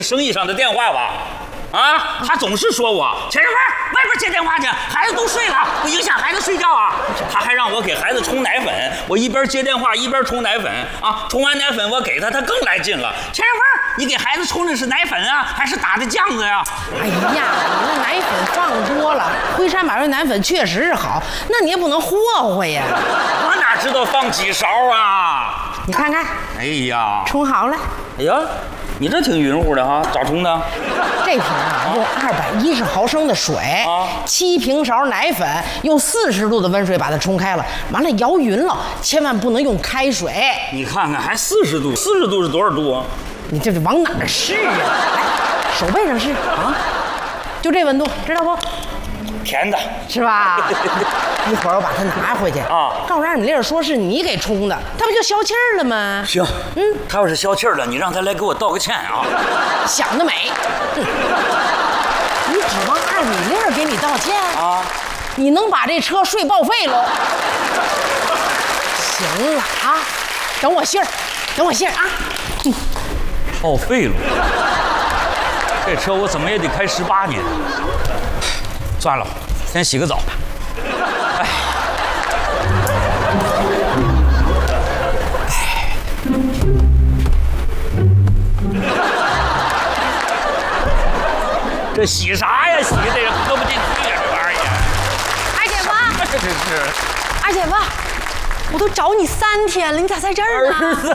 生意上的电话吧？啊，他总是说我钱生芬外边接电话去，孩子都睡了，不影响孩子睡觉啊。他还让我给孩子冲奶粉，我一边接电话一边冲奶粉啊，冲完奶粉我给他，他更来劲了。钱生芬，你给孩子冲的是奶粉啊，还是打的酱子呀？ 哎呀，你那奶粉放多了，辉山买的奶粉确实是好，那你也不能霍霍呀。 我哪知道放几勺啊？ 你看看， 哎呀， 冲好了。 哎呀，你这挺匀乎的哈，咋冲的？ 这瓶啊，用210毫升的水，7平勺奶粉，用40度的温水把它冲开了，完了摇匀了，千万不能用开水。 你看看，还40度，40度是多少度啊？ 你这是往哪儿试啊？来，手背上试啊，就这温度，知道不？ 甜的是吧？一会儿我把它拿回去啊，告诉二米粒说是你给冲的，他不就消气儿了吗？ 行，他要是消气儿了，你让他来给我道个歉啊。 想得美！你指望二米粒给你道歉啊？你能把这车税报废喽？行了啊，等我信儿，等我信儿啊！ 报废了，这车我怎么也得开18年。算了，先洗个澡。哎，这洗啥呀？洗这也喝不进去呀，这玩意儿。 二姐夫， 这是。 二姐夫，我都找你3天了，你咋在这儿呢？ 儿子，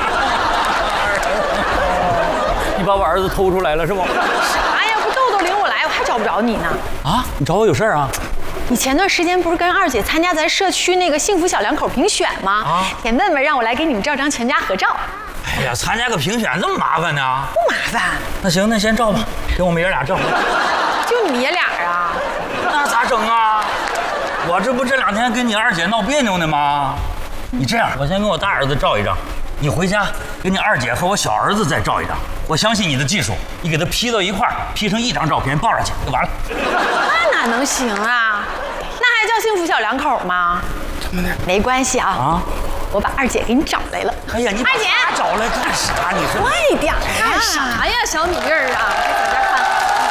你把我儿子偷出来了是不？ 啥呀？不豆豆领我来，我还找不着你呢。 啊，你找我有事儿啊？ 你前段时间不是跟二姐参加咱社区那个幸福小两口评选吗？啊，得问问让我来给你们照张全家合照。 哎呀，参加个评选这么麻烦呢？ 不麻烦。 那行，那先照吧，给我们爷俩照。 就你们爷俩啊？ 那咋整啊？我这不这2天跟你二姐闹别扭呢吗？你这样，我先跟我大儿子照一张，你回家给你二姐和我小儿子再照一张。我相信你的技术，你给他 P 到一块儿，P 成1张照片抱上去就完了。 那哪能行啊？那还叫幸福小两口吗？ 怎么的？ 没关系啊，我把二姐给你找来了。 哎呀，你把她找来干啥？你说快点干啥呀，小米粒儿啊！还在这看。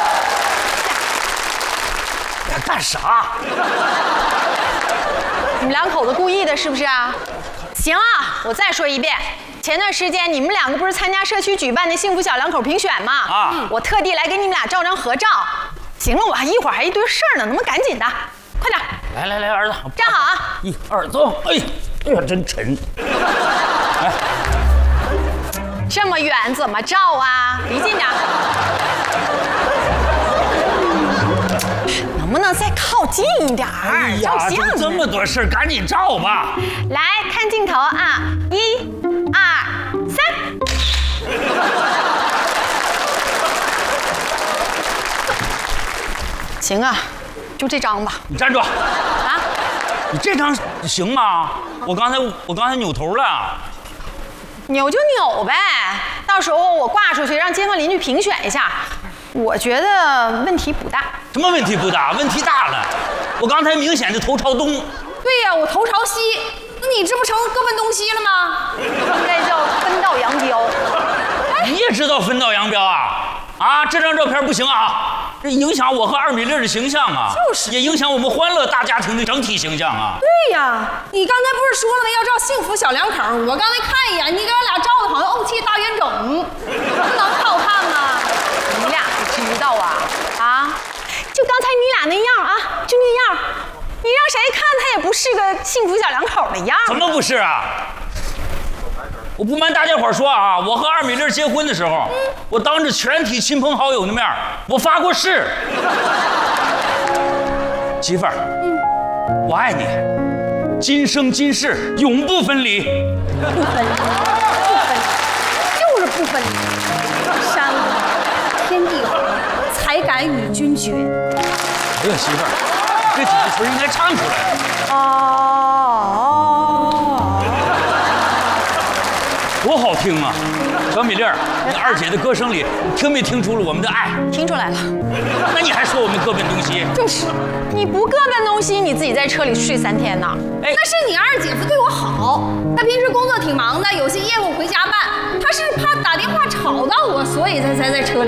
干啥？ 你们2口子故意的，是不是啊？行啊，我再说一遍，前段时间你们2个不是参加社区举办的幸福小两口评选吗？啊，我特地来给你们俩照张合照。行了，我还一会儿还一堆事儿呢，能不能赶紧的？快点！ 来，儿子， 站好啊 ！1、2，走！哎呀，真沉。来， 这么远怎么照啊？离近点。能不能再靠近一点儿？照相这么多事儿，赶紧照吧。 来看镜头啊！1、2、3。行啊，就这张吧。 你站住！啊，你这张行吗？我刚才扭头了。 扭就扭呗，到时候我挂出去让街坊邻居评选一下。我觉得问题不大。 什么问题不大？问题大了！我刚才明显的头朝东。 对呀，我头朝西，那你这不成各奔东西了吗？ 应该叫分道扬镳。 你也知道分道扬镳啊？啊，这张照片不行啊，这影响我和二米粒的形象啊，就是也影响我们欢乐大家庭的整体形象啊。 对呀，你刚才不是说了吗？要照幸福小两口，我刚才看一眼，你给俺俩照的好像怄气大冤种，能好看吗？ 你俩不知道啊？啊，就刚才你俩那样啊，就那样，你让谁看他也不是个幸福小两口的样。 怎么不是啊？我不瞒大家伙说啊，我和二米粒结婚的时候，我当着全体亲朋好友的面，我发过誓，媳妇儿，我爱你，今生今世永不分离。 不分离，就是不分离。山河天地合，才敢与君绝。 哎呀，媳妇儿，这几个词应该唱出来。多好听啊！小米粒儿，你二姐的歌声里，你听没听出了我们的爱？ 听出来了。 那你还说我们各奔东西？ 就是，你不各奔东西，你自己在车里睡3天呢。 哎，那是你二姐夫对我好，他平时工作挺忙的，有些业务回家办，他是怕打电话吵到我，所以才在车里。